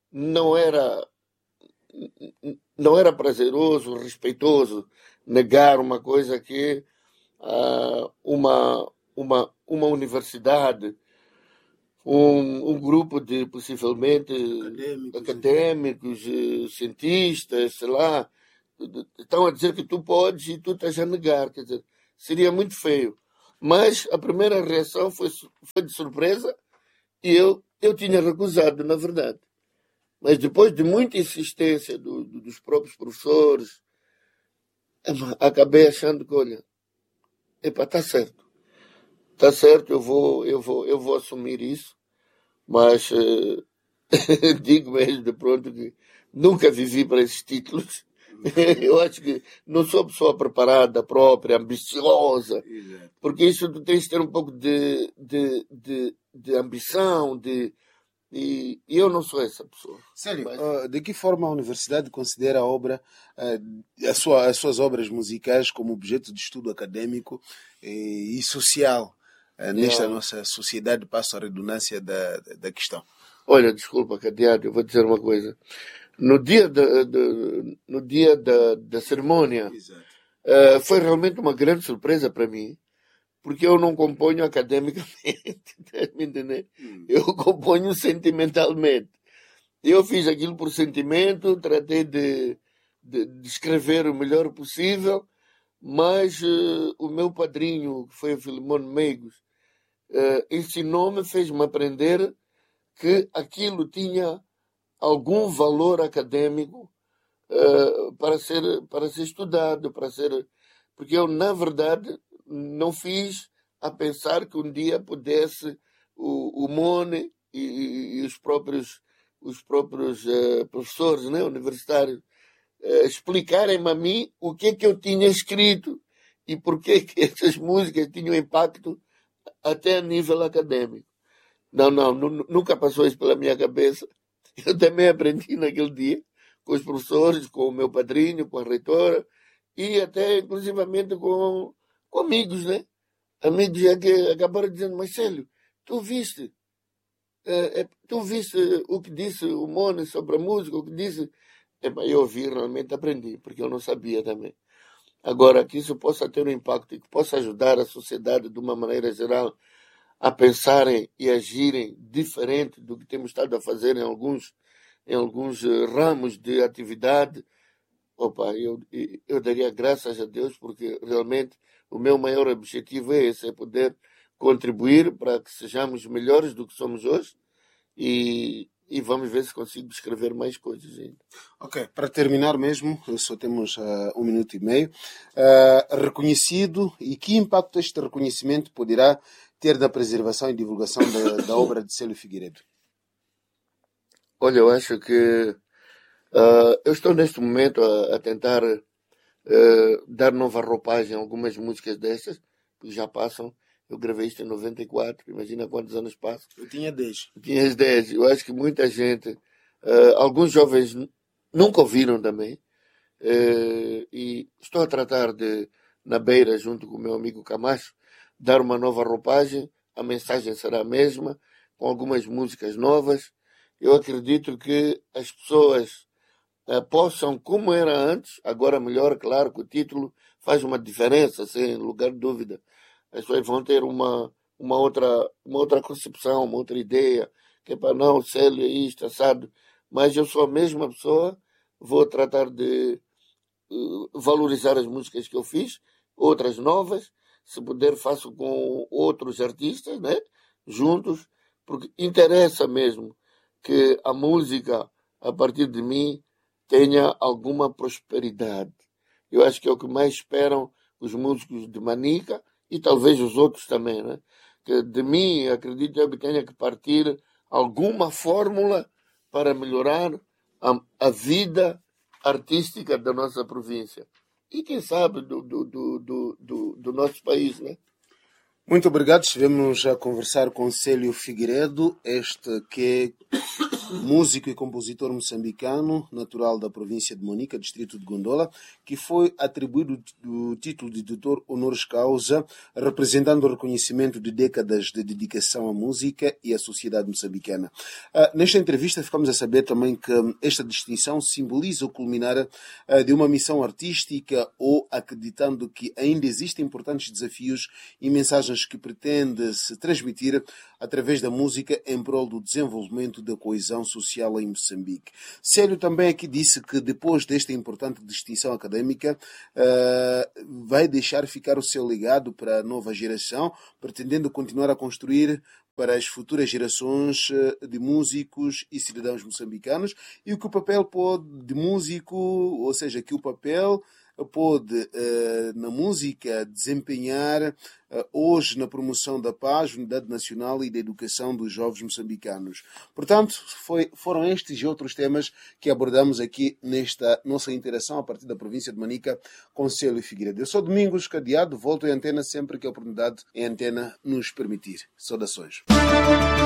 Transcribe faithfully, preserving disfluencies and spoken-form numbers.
não era, não era prazeroso, respeitoso negar uma coisa que uh, uma, uma, uma universidade, um, um grupo de possivelmente Acadêmicos, académicos, eh, cientistas, sei lá, estão a dizer que tu podes e tu estás a negar. Quer dizer, seria muito feio. Mas a primeira reação foi, foi de surpresa e eu, eu tinha recusado, na verdade. Mas depois de muita insistência do, do, dos próprios professores, acabei achando que, olha, epa, está certo. Está certo, eu vou, eu, vou, eu vou assumir isso, mas eh, digo mesmo de pronto que nunca vivi para esses títulos. Eu acho que não sou pessoa preparada, própria, ambiciosa, porque isso tu tens de ter um pouco de, de, de, de ambição, de, e eu não sou essa pessoa. Sério, Mas, uh, de que forma a universidade considera a obra, uh, a sua, as suas obras musicais como objeto de estudo acadêmico e, e social uh, nesta yeah. nossa sociedade? Passo a redundância da, da questão. Olha, desculpa, Cadeado, eu vou dizer uma coisa. No dia da, de, no dia da, da cerimônia, uh, foi realmente uma grande surpresa para mim, porque eu não componho academicamente, me entender? Hum. Eu componho sentimentalmente. Eu fiz aquilo por sentimento, tratei de, de, de escrever o melhor possível, mas uh, o meu padrinho, que foi o Filimon Meigos, uh, ensinou-me, fez-me aprender que aquilo tinha algum valor acadêmico uh, para ser para ser estudado, para ser, porque eu na verdade não fiz a pensar que um dia pudesse o, o Mone e, e, e os próprios os próprios uh, professores, né, universitários uh, explicarem-me a mim o que é que eu tinha escrito e porque que essas músicas tinham impacto até a nível acadêmico. Não, não, nunca passou isso pela minha cabeça. Eu também aprendi naquele dia com os professores, com o meu padrinho, com a reitora e até inclusivamente com, com amigos, né? Amigos já que acabaram dizendo, mas Célio, tu viste, é, é, tu viste o que disse o Mone sobre a música, o que disse... É, eu ouvi, realmente aprendi, porque eu não sabia também. Agora, que isso possa ter um impacto e que possa ajudar a sociedade de uma maneira geral a pensarem e agirem diferente do que temos estado a fazer em alguns, em alguns ramos de atividade, opa, eu, eu daria graças a Deus, porque realmente o meu maior objetivo é esse, é poder contribuir para que sejamos melhores do que somos hoje e, e vamos ver se consigo escrever mais coisas ainda. Ok, para terminar mesmo, só temos uh, um minuto e meio. Uh, reconhecido, e que impacto este reconhecimento poderá ter na preservação e divulgação da, da obra de Célio Figueiredo? Olha, eu acho que uh, eu estou neste momento a, a tentar uh, dar nova roupagem a algumas músicas destas, que já passam. Eu gravei isto em noventa e quatro, imagina quantos anos passam. Eu tinha dez. Tinhas dez. Eu acho que muita gente, uh, alguns jovens nunca ouviram também, uh, e estou a tratar de, na beira, junto com o meu amigo Camacho, dar uma nova roupagem, a mensagem será a mesma, com algumas músicas novas. Eu acredito que as pessoas uh, possam, como era antes, agora melhor, claro que o título faz uma diferença, sem lugar de dúvida. As pessoas vão ter uma, uma, outra, uma outra concepção, uma outra ideia, que é para não, Célio é isto, assado. Mas eu sou a mesma pessoa, vou tratar de uh, valorizar as músicas que eu fiz, outras novas, se puder faço com outros artistas, né? Juntos, porque interessa mesmo que a música, a partir de mim, tenha alguma prosperidade. Eu acho que é o que mais esperam os músicos de Manica e talvez os outros também, né? Que de mim, acredito eu que tenha que partir alguma fórmula para melhorar a, a vida artística da nossa província. E quem sabe do, do, do, do, do, do nosso país, né? Muito obrigado. Estivemos a conversar com Célio Figueiredo, este que músico e compositor moçambicano, natural da província de Monica, distrito de Gondola, que foi atribuído o título de doutor honoris causa, representando o reconhecimento de décadas de dedicação à música e à sociedade moçambicana. Uh, nesta entrevista ficamos a saber também que esta distinção simboliza o culminar uh, de uma missão artística, ou acreditando que ainda existem importantes desafios e mensagens que pretende se transmitir através da música em prol do desenvolvimento da coesão social em Moçambique. Célio também aqui disse que depois desta importante distinção académica uh, vai deixar ficar o seu legado para a nova geração, pretendendo continuar a construir para as futuras gerações de músicos e cidadãos moçambicanos, e o que o papel pode de músico, ou seja, que o papel pode, na música, desempenhar hoje na promoção da paz, unidade nacional e da educação dos jovens moçambicanos. Portanto, foi, foram estes e outros temas que abordamos aqui nesta nossa interação a partir da província de Manica com Célio Figueiredo. Eu sou Domingos Cadeado, volto em antena sempre que a oportunidade em antena nos permitir. Saudações.